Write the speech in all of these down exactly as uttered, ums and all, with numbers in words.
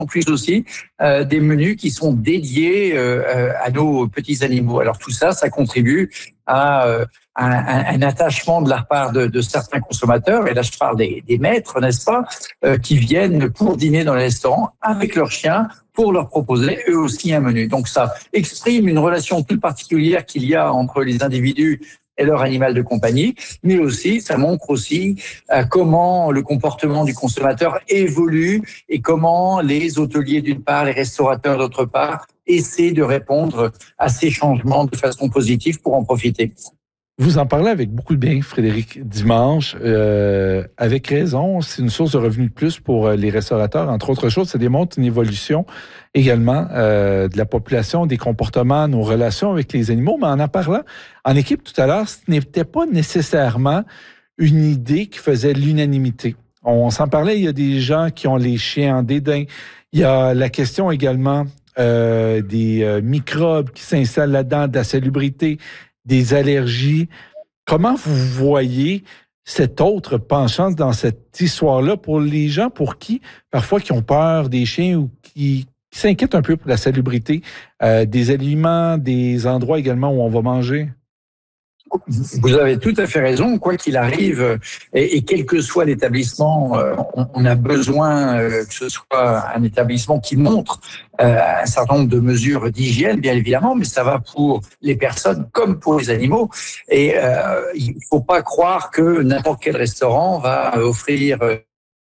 plus aussi euh, des menus qui sont dédiés euh, à nos petits animaux. Alors tout ça, ça contribue à euh, un, un, un attachement de la part de, de certains consommateurs, et là je parle des, des maîtres, n'est-ce pas, euh, qui viennent pour dîner dans les restaurants avec leurs chiens pour leur proposer eux aussi un menu. Donc ça exprime une relation toute particulière qu'il y a entre les individus et leur animal de compagnie, mais aussi, ça montre aussi euh, comment le comportement du consommateur évolue et comment les hôteliers d'une part, les restaurateurs d'autre part, essaient de répondre à ces changements de façon positive pour en profiter. Vous en parlez avec beaucoup de bien, Frédéric Dimanche, euh, avec raison. C'est une source de revenus de plus pour les restaurateurs. Entre autres choses, ça démontre une évolution également euh, de la population, des comportements, nos relations avec les animaux. Mais en en parlant en équipe tout à l'heure, ce n'était pas nécessairement une idée qui faisait l'unanimité. On s'en parlait, il y a des gens qui ont les chiens en dédain. Il y a la question également euh, des euh, microbes qui s'installent là-dedans, de la salubrité, des allergies. Comment vous voyez cette autre penchant dans cette histoire-là pour les gens pour qui, parfois, qui ont peur des chiens ou qui, qui s'inquiètent un peu pour la salubrité, euh, des aliments, des endroits également où on va manger? Vous avez tout à fait raison. Quoi qu'il arrive, et, et quel que soit l'établissement, euh, on, on a besoin euh, que ce soit un établissement qui montre euh, un certain nombre de mesures d'hygiène, bien évidemment, mais ça va pour les personnes comme pour les animaux. Et euh, il ne faut pas croire que n'importe quel restaurant va offrir... Euh...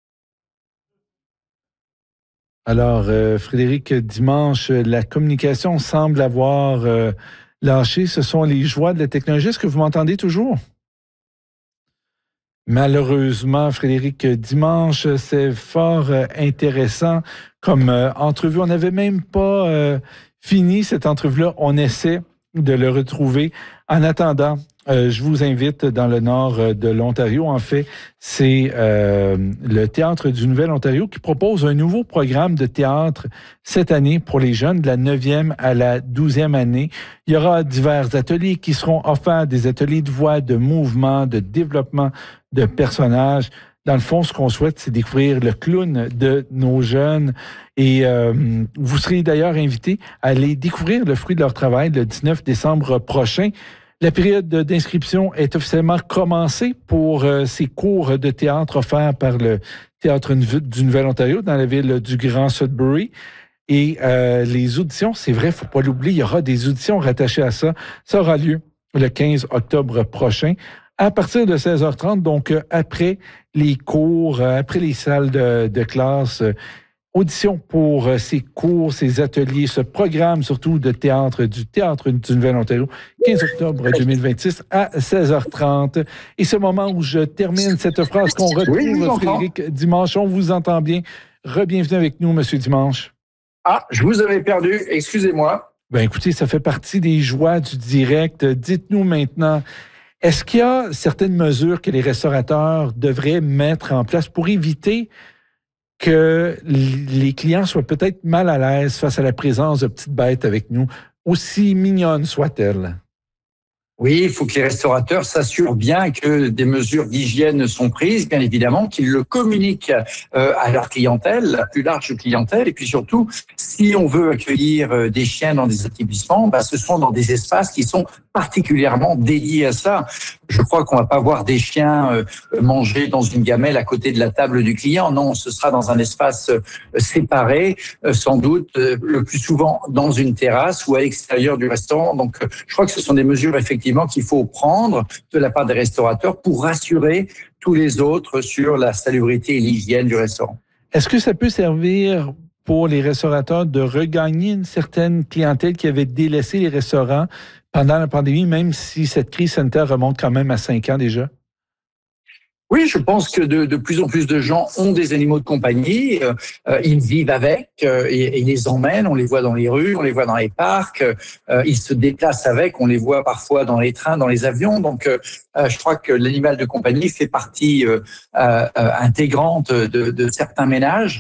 Alors, euh, Frédéric Dimanche, la communication semble avoir... Euh, lâché, ce sont les joies de la technologie. Est-ce que vous m'entendez toujours? Malheureusement, Frédéric Dimanche, c'est fort euh, intéressant comme euh, entrevue. On n'avait même pas euh, fini cette entrevue-là. On essaie de le retrouver. En attendant, euh, je vous invite dans le nord de l'Ontario. En fait, c'est euh, le Théâtre du Nouvel-Ontario qui propose un nouveau programme de théâtre cette année pour les jeunes de la neuvième à la douzième année. Il y aura divers ateliers qui seront offerts, des ateliers de voix, de mouvement, de développement de personnages. Dans le fond, ce qu'on souhaite, c'est découvrir le clown de nos jeunes. Et euh, vous serez d'ailleurs invité à aller découvrir le fruit de leur travail le dix-neuf décembre prochain. La période d'inscription est officiellement commencée pour euh, ces cours de théâtre offerts par le Théâtre du Nouvel-Ontario dans la ville du Grand Sudbury. Et euh, les auditions, c'est vrai, faut pas l'oublier, il y aura des auditions rattachées à ça. Ça aura lieu le quinze octobre prochain. À partir de seize heures trente, donc euh, après les cours, euh, après les salles de, de classe, euh, audition pour euh, ces cours, ces ateliers, ce programme surtout de théâtre du Théâtre du Nouvel-Ontario, quinze octobre deux mille vingt-six à seize heures trente. Et ce moment où je termine cette phrase qu'on retrouve, oui, Frédéric Dimanche, on vous entend bien. Rebienvenue avec nous, Monsieur Dimanche. Ah, je vous avais perdu, excusez-moi. Ben écoutez, ça fait partie des joies du direct. Dites-nous maintenant, est-ce qu'il y a certaines mesures que les restaurateurs devraient mettre en place pour éviter que les clients soient peut-être mal à l'aise face à la présence de petites bêtes avec nous, aussi mignonnes soient-elles? Oui, il faut que les restaurateurs s'assurent bien que des mesures d'hygiène sont prises, bien évidemment, qu'ils le communiquent euh, à leur clientèle, la plus large clientèle. Et puis surtout, si on veut accueillir des chiens dans des établissements, bah, ce sont dans des espaces qui sont particulièrement dédiés à ça. Je crois qu'on va pas voir des chiens euh, manger dans une gamelle à côté de la table du client. Non, ce sera dans un espace euh, séparé, euh, sans doute euh, le plus souvent dans une terrasse ou à l'extérieur du restaurant. Donc, euh, je crois que ce sont des mesures effectivement qu'il faut prendre de la part des restaurateurs pour rassurer tous les autres sur la salubrité et l'hygiène du restaurant. Est-ce que ça peut servir pour les restaurateurs de regagner une certaine clientèle qui avait délaissé les restaurants pendant la pandémie, même si cette crise sanitaire remonte quand même à cinq ans déjà? Oui, je pense que de, de plus en plus de gens ont des animaux de compagnie, euh, ils vivent avec euh, et, et ils les emmènent, on les voit dans les rues, on les voit dans les parcs, euh, ils se déplacent avec, on les voit parfois dans les trains, dans les avions. Donc, euh, je crois que l'animal de compagnie fait partie euh, euh, intégrante de, de certains ménages.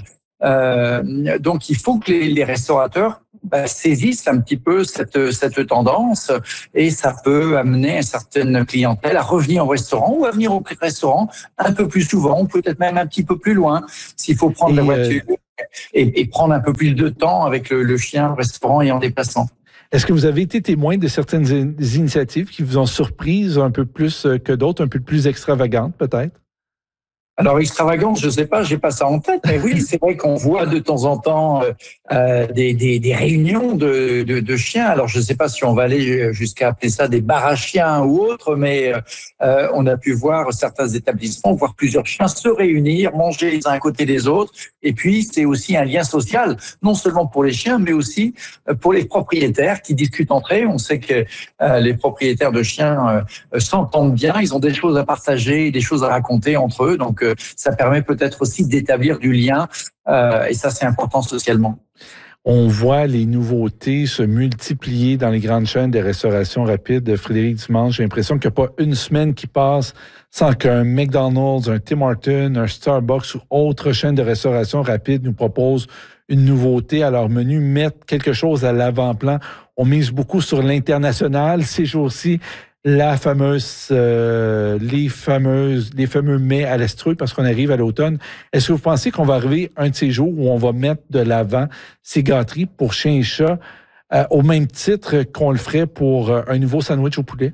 Euh, donc, il faut que les, les restaurateurs bah, saisissent un petit peu cette, cette tendance et ça peut amener une certaine clientèle à revenir au restaurant ou à venir au restaurant un peu plus souvent, peut-être même un petit peu plus loin s'il faut prendre et la voiture. Euh... et, et prendre un peu plus de temps avec le, le chien au restaurant et en déplacement. Est-ce que vous avez été témoin de certaines in- initiatives qui vous ont surprise un peu plus que d'autres, un peu plus extravagantes peut-être? Alors, extravagante, je sais pas, j'ai pas ça en tête, mais oui, c'est vrai qu'on voit de temps en temps euh, euh, des, des, des réunions de, de, de chiens. Alors, je sais pas si on va aller jusqu'à appeler ça des bars à chiens ou autre, mais euh, on a pu voir certains établissements, voir plusieurs chiens se réunir, manger les uns à côté des autres. Et puis, c'est aussi un lien social, non seulement pour les chiens, mais aussi pour les propriétaires qui discutent entre eux. On sait que euh, les propriétaires de chiens euh, s'entendent bien, ils ont des choses à partager, des choses à raconter entre eux. Donc, ça permet peut-être aussi d'établir du lien euh, et ça, c'est important socialement. On voit les nouveautés se multiplier dans les grandes chaînes de restauration rapide. Frédéric Dimanche, j'ai l'impression qu'il n'y a pas une semaine qui passe sans qu'un McDonald's, un Tim Hortons, un Starbucks ou autre chaîne de restauration rapide nous propose une nouveauté à leur menu, mettre quelque chose à l'avant-plan. On mise beaucoup sur l'international ces jours-ci. La fameuse, euh, les fameuses, les fameux mets à l'estreuil parce qu'on arrive à l'automne. Est-ce que vous pensez qu'on va arriver un de ces jours où on va mettre de l'avant ces gâteries pour chiens et chats euh, au même titre qu'on le ferait pour euh, un nouveau sandwich au poulet?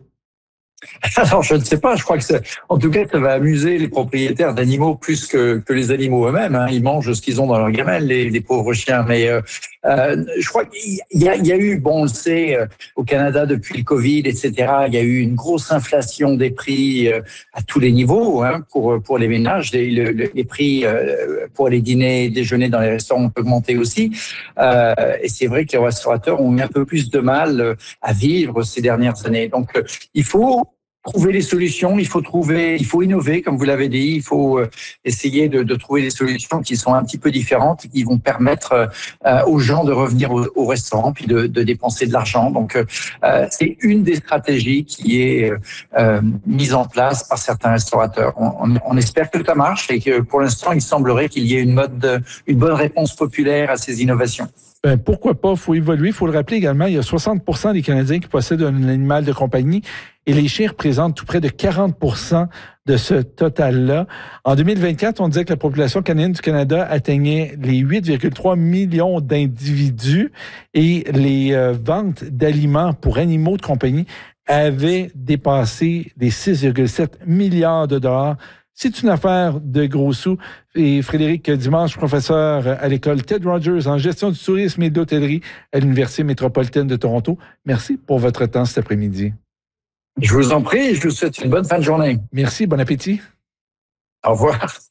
Alors, je ne sais pas, je crois que ça, en tout cas, ça va amuser les propriétaires d'animaux plus que, que les animaux eux-mêmes. Hein. Ils mangent ce qu'ils ont dans leur gamelle, les, les pauvres chiens. Mais euh, euh, je crois qu'il y a, il y a eu, bon, on le sait, euh, au Canada depuis le Covid, et cetera, il y a eu une grosse inflation des prix euh, à tous les niveaux hein, pour pour les ménages. Les, les, les prix euh, pour les dîners, déjeuners dans les restaurants ont augmenté aussi. Euh, et c'est vrai que les restaurateurs ont eu un peu plus de mal à vivre ces dernières années. Donc, euh, il faut trouver les solutions, il faut trouver, il faut innover, comme vous l'avez dit, il faut essayer de, de trouver des solutions qui sont un petit peu différentes et qui vont permettre euh, aux gens de revenir au, au restaurant puis de, de dépenser de l'argent. Donc, euh, c'est une des stratégies qui est euh, mise en place par certains restaurateurs. On, on, on espère que ça marche et que pour l'instant, il semblerait qu'il y ait une mode, une bonne réponse populaire à ces innovations. Ben, pourquoi pas? Il faut évoluer. Il faut le rappeler également, il y a soixante pour cent des Canadiens qui possèdent un animal de compagnie et les chiens représentent tout près de quarante pour cent de ce total-là. En deux mille vingt-quatre, on disait que la population canadienne du Canada atteignait les huit virgule trois millions d'individus et les euh, ventes d'aliments pour animaux de compagnie avaient dépassé les six virgule sept milliards de dollars. C'est une affaire de gros sous. Et Frédéric Dimanche, professeur à l'école Ted Rogers en gestion du tourisme et de l'hôtellerie à l'Université métropolitaine de Toronto. Merci pour votre temps cet après-midi. Je vous en prie, je vous souhaite une bonne fin de journée. Merci, bon appétit. Au revoir.